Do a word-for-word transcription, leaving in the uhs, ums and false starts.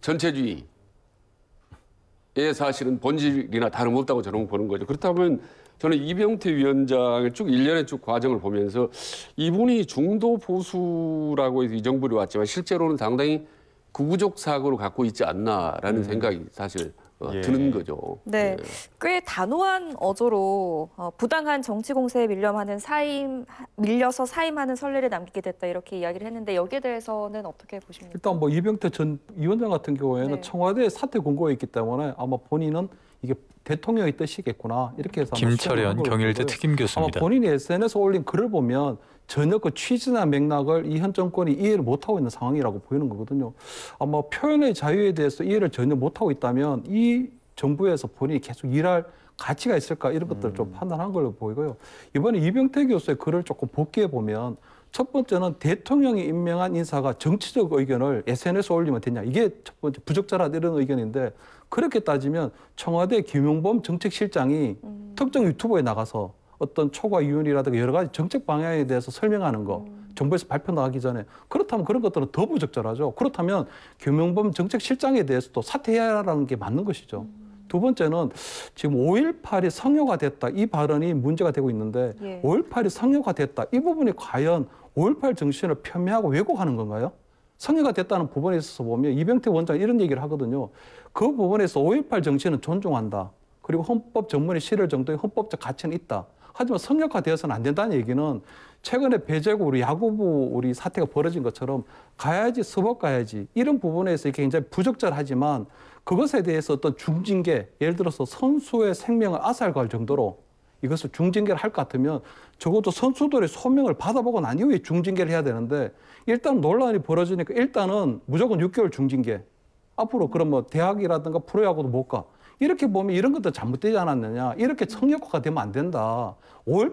전체주의의 사실은 본질이나 다름없다고 저는 보는 거죠. 그렇다면 저는 이병태 위원장의 쭉 일련의 쭉 과정을 보면서 이분이 중도 보수라고 해서 이 정부를 왔지만 실제로는 상당히 구구적 사고를 갖고 있지 않나라는 음. 생각이 사실 어, 예. 드는 거죠. 네, 예. 꽤 단호한 어조로 어, 부당한 정치 공세에 밀려하는 사임 밀려서 사임하는 선례를 남기게 됐다 이렇게 이야기를 했는데 여기에 대해서는 어떻게 보십니까? 일단 뭐 이병태 전 위원장 같은 경우에는 네. 청와대 사퇴 공고에 있기 때문에 아마 본인은 이게 대통령의 뜻이겠구나 이렇게 해서 아마 김철현 수용한 걸로 경일대 보고요. 특임 아마 교수입니다. 본인이 에스엔에스에 올린 글을 보면 전혀 그 취지나 맥락을 이 현 정권이 이해를 못하고 있는 상황이라고 보이는 거거든요. 아마 표현의 자유에 대해서 이해를 전혀 못하고 있다면 이 정부에서 본인이 계속 일할 가치가 있을까 이런 것들을 음. 좀 판단한 걸로 보이고요. 이번에 이병태 교수의 글을 조금 복기해 보면 첫 번째는 대통령이 임명한 인사가 정치적 의견을 에스엔에스에 올리면 되냐. 이게 첫 번째 부적절하다 이런 의견인데 그렇게 따지면 청와대 김용범 정책실장이 음. 특정 유튜브에 나가서 어떤 초과 이윤이라든가 여러 가지 정책 방향에 대해서 설명하는 거 음. 정부에서 발표 나가기 전에 그렇다면 그런 것들은 더 부적절하죠. 그렇다면 김용범 정책실장에 대해서도 사퇴해야라는 게 맞는 것이죠. 음. 두 번째는 지금 오일팔이 성효가 됐다. 이 발언이 문제가 되고 있는데 예. 오일팔이 성효가 됐다. 이 부분이 과연 오일팔 정신을 폄훼하고 왜곡하는 건가요? 성효가 됐다는 부분에 있어서 보면 이병태 원장 이런 얘기를 하거든요. 그 부분에서 오일팔 정신은 존중한다. 그리고 헌법 전문이 실을 정도의 헌법적 가치는 있다. 하지만 성역화되어서는 안 된다는 얘기는 최근에 배제고 우리 야구부 우리 사태가 벌어진 것처럼 가야지 서법 가야지 이런 부분에서 이게 굉장히 부적절하지만 그것에 대해서 어떤 중징계 예를 들어서 선수의 생명을 앗아갈 정도로 이것을 중징계를 할 것 같으면 적어도 선수들의 소명을 받아보고 난 이후에 중징계를 해야 되는데 일단 논란이 벌어지니까 일단은 무조건 육 개월 중징계 앞으로 그럼 뭐 대학이라든가 프로야구도 못 가. 이렇게 보면 이런 것도 잘못되지 않았느냐. 이렇게 성역화가 되면 안 된다. 오일팔